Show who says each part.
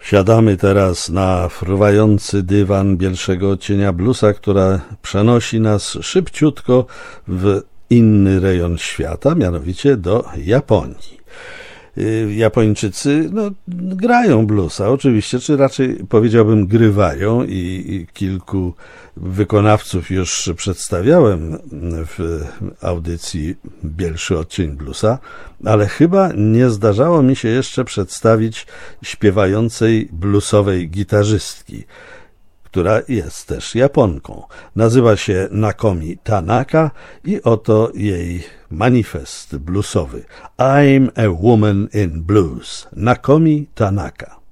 Speaker 1: Siadamy teraz na fruwający dywan bielszego odcienia bluesa, która przenosi nas szybciutko w inny rejon świata, mianowicie do Japonii. Japończycy grają bluesa, oczywiście, czy raczej powiedziałbym grywają i kilku wykonawców już przedstawiałem w audycji Bielszy Odcień Bluesa, ale chyba nie zdarzało mi się jeszcze przedstawić śpiewającej bluesowej gitarzystki, która jest też Japonką. Nazywa się Nakomi Tanaka i oto jej manifest bluesowy. I'm a Woman in Blues. Nakomi Tanaka.